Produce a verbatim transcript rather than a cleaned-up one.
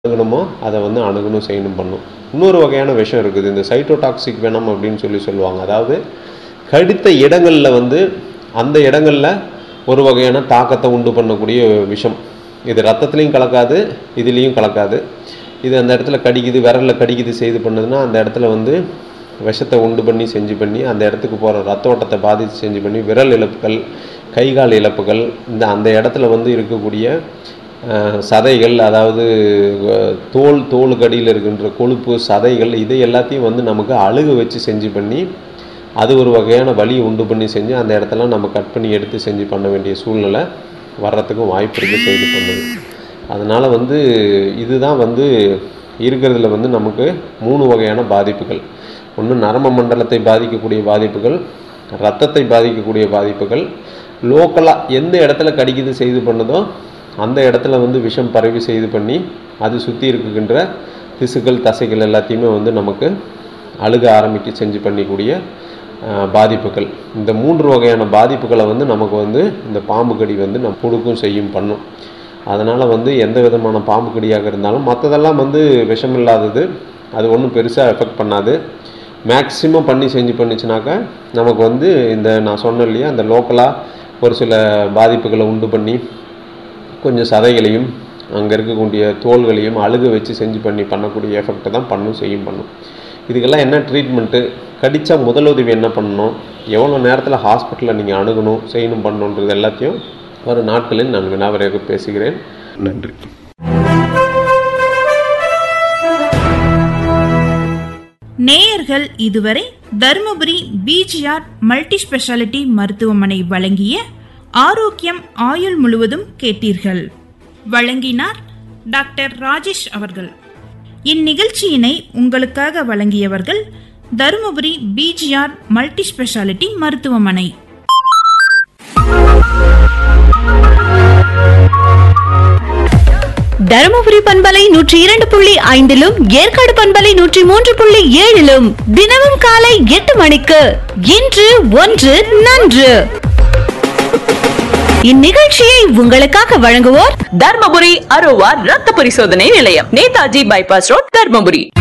அணுகணுமோ அதை வந்து அணுகணும் செய்யணும் பண்ணும். இன்னொரு வகையான விஷம் இருக்குது, இந்த சைட்டோடாக்சிக் வெனம் அப்படின்னு சொல்லி சொல்லுவாங்க. அதாவது கடித்த இடங்களில் வந்து அந்த இடங்களில் ஒரு வகையான தாக்கத்தை உண்டு பண்ணக்கூடிய விஷம். இது ரத்தத்துலேயும் கலக்காது, இதுலேயும் கலக்காது. இது அந்த இடத்துல கடிக்குது, விரலில் கடிக்குது செய்து பண்ணுதுன்னா அந்த இடத்துல வந்து விஷத்தை உண்டு பண்ணி செஞ்சு பண்ணி அந்த இடத்துக்கு போகிற ரத்த ஓட்டத்தை பாதித்து செஞ்சு பண்ணி விரல் இழப்புகள், கைகால் இழப்புகள், இந்த அந்த இடத்துல வந்து இருக்கக்கூடிய சதைகள், அதாவது தோல் தோலுக்கு அடியில் இருக்கின்ற கொழுப்பு சதைகள், இதை எல்லாத்தையும் வந்து நமக்கு அழுக வச்சு செஞ்சு பண்ணி அது ஒரு வகையான வலியை உண்டு பண்ணி செஞ்சு அந்த இடத்துல நம்ம கட் பண்ணி எடுத்து செஞ்சு பண்ண வேண்டிய சூழ்நிலை வர்றதுக்கும் வாய்ப்பு இருக்குது செய்து பண்ணுது. அதனால் வந்து இதுதான் வந்து இருக்கிறதுல வந்து நமக்கு மூணு வகையான பாதிப்புகள். ஒன்று நரம்பு மண்டலத்தை பாதிக்கக்கூடிய பாதிப்புகள், ரத்தத்தை பாதிக்கக்கூடிய பாதிப்புகள், லோக்கலாக எந்த இடத்துல கடிக்குது செய்து பண்ணுதோ அந்த இடத்துல வந்து விஷம் பரவி செய்து பண்ணி அது சுற்றி இருக்கின்ற திசுக்கள் தசைகள் எல்லாத்தையுமே வந்து நமக்கு அழுக ஆரம்பிக்க செஞ்சு பண்ணிக்கூடிய பாதிப்புகள். இந்த மூன்று வகையான பாதிப்புகளை வந்து நமக்கு வந்து இந்த பாம்பு கடி வந்து நம்ம கொடுக்கும் செய்யும் பண்ணும். அதனால் வந்து எந்த விதமான பாம்பு கடியாக இருந்தாலும் மற்றதெல்லாம் வந்து விஷம் இல்லாதது, அது ஒன்றும் பெருசாக எஃபெக்ட் பண்ணாது. மேக்ஸிமம் பண்ணி செஞ்சு பண்ணிச்சுனாக்கா நமக்கு வந்து இந்த நான் சொன்னேன் இல்லையா, அந்த லோக்கலாக ஒரு சில பாதிப்புகளை உண்டு பண்ணி கொஞ்சம் சதைகளையும் அங்கே இருக்கக்கூடிய தோள்களையும் அழுக வச்சு செஞ்சு பண்ணி பண்ணக்கூடிய எஃபெக்டை தான் பண்ணும் செய்யும் பண்ணும். இதுக்கெல்லாம் என்ன ட்ரீட்மெண்ட்டு, கடித்தா முதலுதவி என்ன பண்ணணும், எவ்வளோ நேரத்தில் ஹாஸ்பிட்டலில் நீங்கள் அணுகணும் செய்யணும் பண்ணணுன்றது எல்லாத்தையும் ஒரு நாட்களில் நான் வினாவரையாக பேசுகிறேன். நன்றி. நேயர்கள் இதுவரை தருமபுரி பிஜிஆர் மல்டி ஸ்பெஷாலிட்டி மருத்துவமனை வழங்கிய ஆரோக்கியம் ஆயுள் முழுவதும் கேட்டீர்கள். வழங்கினார் டாக்டர் ராஜேஷ் அவர்கள். இந்நிகழ்ச்சியினை உங்களுக்காக வழங்கியவர்கள் தருமபுரி பிஜிஆர் மல்டி ஸ்பெஷாலிட்டி மருத்துவமனை. தருமபுரி பண்பலை நூற்றி இரண்டு புள்ளி ஐந்திலும் ஏற்காடு பண்பலை நூற்றி மூன்று புள்ளி ஏழிலும் தினமும் காலை எட்டு மணிக்கு இன்று ஒன்று நன்று. இந்நிகழ்ச்சியை உங்களுக்காக வழங்குவோர் தர்மபுரி அரோவா ரத்த பரிசோதனை நிலையம், நேதாஜி பைபாஸ் ரோட், தர்மபுரி.